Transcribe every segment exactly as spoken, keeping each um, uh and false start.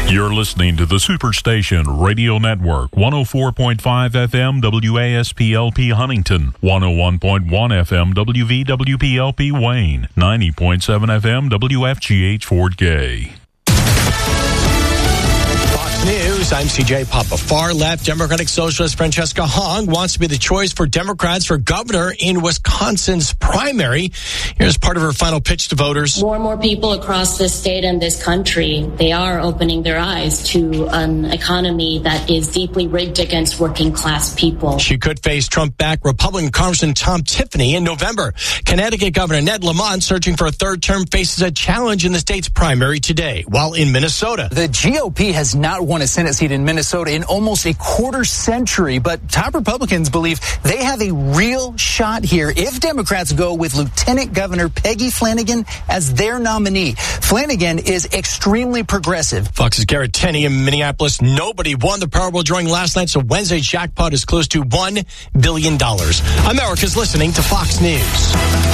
You're listening to the Superstation Radio Network, one oh four point five F M W A S P L P Huntington, one oh one point one F M W V W P L P Wayne, ninety point seven F M W F G H Fort Gay. News, I'm C J Papa. Far-left Democratic Socialist Francesca Hong wants to be the choice for Democrats for governor in Wisconsin's primary. Here's part of her final pitch to voters. More and more people across this state and this country, they are opening their eyes to an economy that is deeply rigged against working-class people. She could face Trump-backed Republican Congressman Tom Tiffany in November. Connecticut Governor Ned Lamont, searching for a third term, faces a challenge in the state's primary today, while in Minnesota. The G O P has not won a Senate seat in Minnesota in almost a quarter century, but top Republicans believe they have a real shot here if Democrats go with Lieutenant Governor Peggy Flanagan as their nominee. Flanagan is extremely progressive. Fox's Garrett Tenney in Minneapolis. Nobody won the Powerball drawing last night, so Wednesday's jackpot is close to one billion dollars. America's listening to Fox News.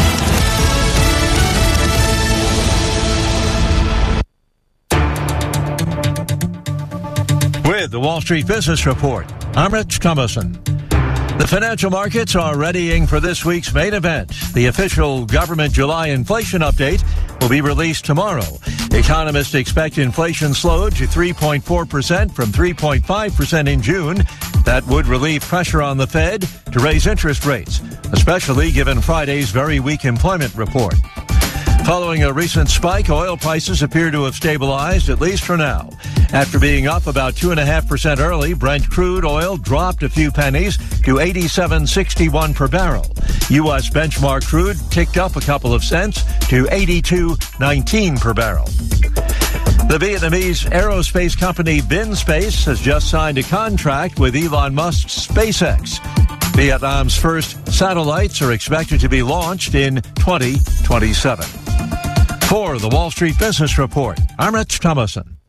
With the Wall Street Business Report, I'm Rich Thomason. The financial markets are readying for this week's main event. The official government July inflation update will be released tomorrow. Economists expect inflation slowed to three point four percent from three point five percent in June. That would relieve pressure on the Fed to raise interest rates, especially given Friday's very weak employment report. Following a recent spike, oil prices appear to have stabilized, at least for now. After being up about two point five percent early, Brent crude oil dropped a few pennies to eighty-seven sixty-one per barrel. U S benchmark crude ticked up a couple of cents to eighty-two nineteen per barrel. The Vietnamese aerospace company VinSpace has just signed a contract with Elon Musk's SpaceX. Vietnam's first satellites are expected to be launched in twenty twenty-seven. For the Wall Street Business Report, I'm Rich Thomason.